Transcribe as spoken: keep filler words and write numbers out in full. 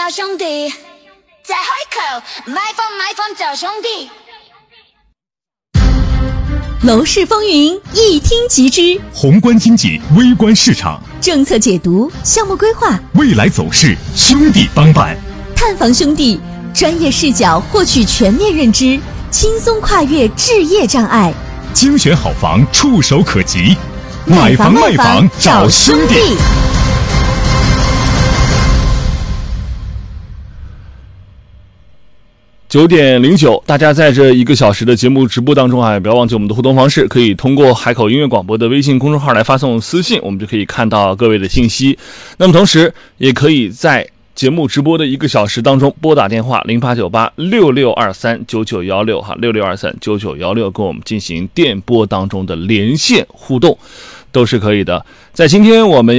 找兄弟，在海口买房买房找兄弟。 楼市风云一听即知， 宏观经济，微观市场， 政策解读，项目规划， 未来走势，兄弟帮办。 探访兄弟，专业视角获取全面认知，轻松跨越置业障碍。 精选好房，触手可及。买房卖房找兄弟。 九点零九，大家在这一个小时的节目直播当中啊，不要忘记我们的互动方式，可以通过海口音乐广播的微信公众号来发送私信，我们就可以看到各位的信息。那么同时也可以在节目直播的一个小时当中拨打电话零八九八六六二三九九一六哈六六二三九九一六跟我们进行电波当中的连线互动，都是可以的。在今天我们